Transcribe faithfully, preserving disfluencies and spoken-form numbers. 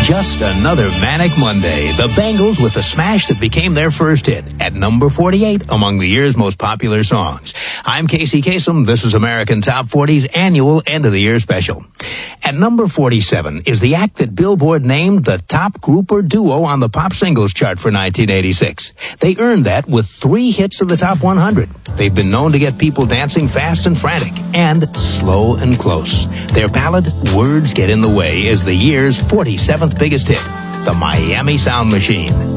Just another manic Monday. The Bangles with a smash that became their first hit at number forty-eight among the year's most popular songs. I'm Casey Kasem. This is American Top forty's annual end-of-the-year special. At number forty-seven is the act that Billboard named the top group or duo on the pop singles chart for nineteen eighty-six. They earned that with three hits of the top one hundred. They've been known to get people dancing fast and frantic and slow and close. Their ballad, Words Get in the Way, is the year's forty-seventh biggest hit, the Miami Sound Machine.